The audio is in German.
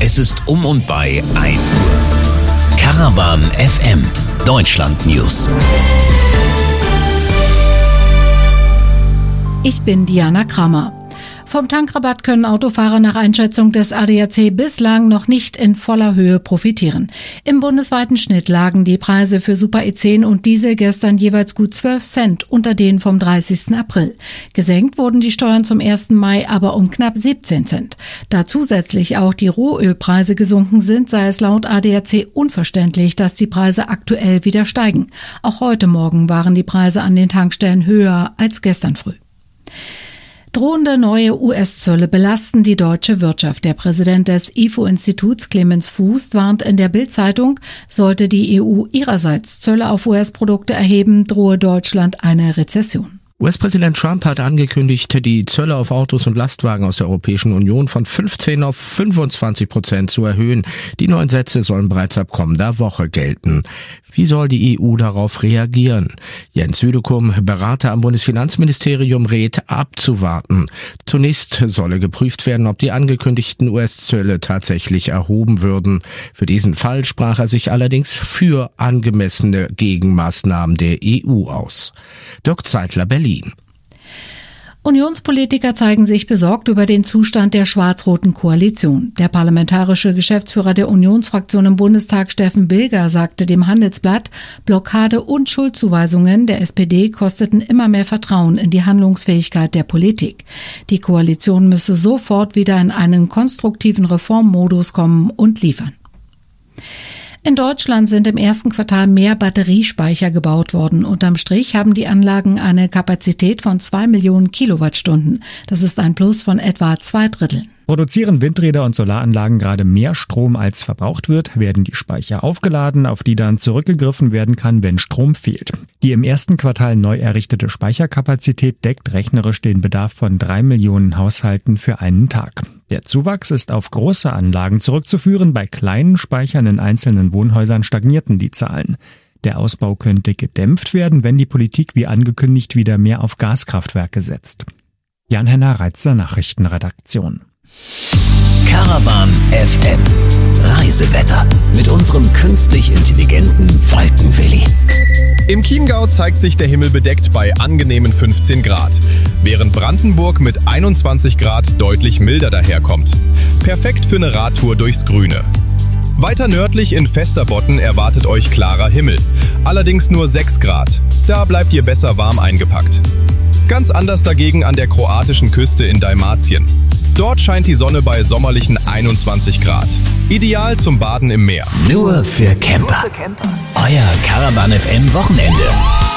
Es ist um und bei 1 Uhr. Caravan FM, Deutschland News. Ich bin Diana Kramer. Vom Tankrabatt können Autofahrer nach Einschätzung des ADAC bislang noch nicht in voller Höhe profitieren. Im bundesweiten Schnitt lagen die Preise für Super E10 und Diesel gestern jeweils gut 12 Cent unter denen vom 30. April. Gesenkt wurden die Steuern zum 1. Mai aber um knapp 17 Cent. Da zusätzlich auch die Rohölpreise gesunken sind, sei es laut ADAC unverständlich, dass die Preise aktuell wieder steigen. Auch heute Morgen waren die Preise an den Tankstellen höher als gestern früh. Drohende neue US-Zölle belasten die deutsche Wirtschaft. Der Präsident des IFO-Instituts, Clemens Fuß, warnt in der Bild-Zeitung, sollte die EU ihrerseits Zölle auf US-Produkte erheben, drohe Deutschland eine Rezession. US-Präsident Trump hat angekündigt, die Zölle auf Autos und Lastwagen aus der Europäischen Union von 15 auf 25% zu erhöhen. Die neuen Sätze sollen bereits ab kommender Woche gelten. Wie soll die EU darauf reagieren? Jens Südekum, Berater am Bundesfinanzministerium, rät, abzuwarten. Zunächst solle geprüft werden, ob die angekündigten US-Zölle tatsächlich erhoben würden. Für diesen Fall sprach er sich allerdings für angemessene Gegenmaßnahmen der EU aus. Dirk Zeitler, Berlin. Unionspolitiker zeigen sich besorgt über den Zustand der schwarz-roten Koalition. Der parlamentarische Geschäftsführer der Unionsfraktion im Bundestag, Steffen Bilger, sagte dem Handelsblatt, Blockade und Schuldzuweisungen der SPD kosteten immer mehr Vertrauen in die Handlungsfähigkeit der Politik. Die Koalition müsse sofort wieder in einen konstruktiven Reformmodus kommen und liefern. In Deutschland sind im ersten Quartal mehr Batteriespeicher gebaut worden. Unterm Strich haben die Anlagen eine Kapazität von 2 Millionen Kilowattstunden. Das ist ein Plus von etwa 2/3. Produzieren Windräder und Solaranlagen gerade mehr Strom als verbraucht wird, werden die Speicher aufgeladen, auf die dann zurückgegriffen werden kann, wenn Strom fehlt. Die im ersten Quartal neu errichtete Speicherkapazität deckt rechnerisch den Bedarf von 3 Millionen Haushalten für einen Tag. Der Zuwachs ist auf große Anlagen zurückzuführen, bei kleinen Speichern in einzelnen Wohnhäusern stagnierten die Zahlen. Der Ausbau könnte gedämpft werden, wenn die Politik wie angekündigt wieder mehr auf Gaskraftwerke setzt. Jan-Henner Reitzer, Nachrichtenredaktion. Caravan FM, Reisewetter mit unserem künstlich intelligenten Wolkenwilli. Im Chiemgau zeigt sich der Himmel bedeckt bei angenehmen 15 Grad, während Brandenburg mit 21 Grad deutlich milder daherkommt. Perfekt für eine Radtour durchs Grüne. Weiter nördlich in Västerbotten erwartet euch klarer Himmel, allerdings nur 6 Grad. Da bleibt ihr besser warm eingepackt. Ganz anders dagegen an der kroatischen Küste in Dalmatien. Dort scheint die Sonne bei sommerlichen 21 Grad. Ideal zum Baden im Meer. Nur für Camper. Euer Caravan FM Wochenende.